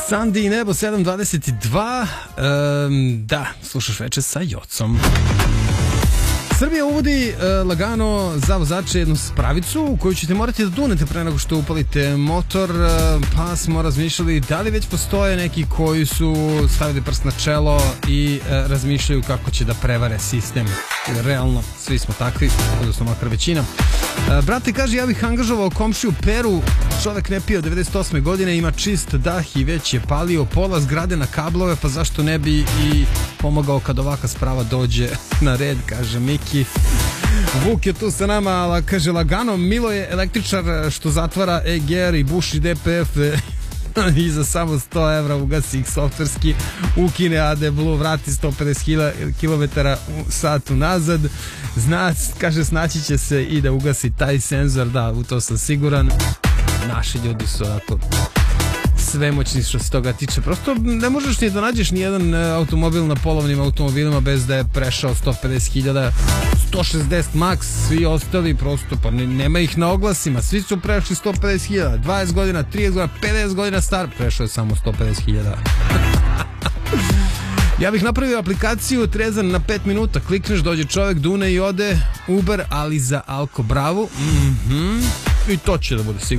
Sandi i nebo 7.22. Da, slušaš Večer sa Jocom. Srbija uvodi lagano za vozače jednu spravicu u koju ćete morati da dunete pre nego što upalite motor, pa smo razmišljali da li već postoje neki koji su stavili prst na čelo i razmišljaju kako će da prevare sistem. Realno, svi smo takvi, odnosno makar većina. Brate, kaže, ja bih angažovao komšiju Peru, čovek ne pije od 98. godine, ima čist dah i već je palio pola zgrade na kablove, pa zašto ne bi i pomogao kad ovaka sprava dođe na red, kaže Miki. Vuk je tu sa nama, ali kaže lagano, Milo je električar što zatvara EGR i buši DPF i za samo 100 evra ugasi ih softverski, ukine AD Blue, vrati 150 km u satu nazad. Kaže, snaći će se i da ugasi taj senzor, da, u to sam siguran. Naši ljudi su onako svemoćni što se toga tiče. Prosto ne možeš ni da nađeš ni jedan automobil na polovnim automobilima bez da je prešao 150.000, 160 max, svi ostali prosto, pa nema ih na oglasima, svi su prešli 150.000, 20 godina, 30 godina, 50 godina star, prešao je samo 150.000. Ja bih napravio aplikaciju trezan na 5 minuta, klikneš, dođe čovjek, dune i ode, Uber, ali za Alko Bravu. I to će da bude sigurno.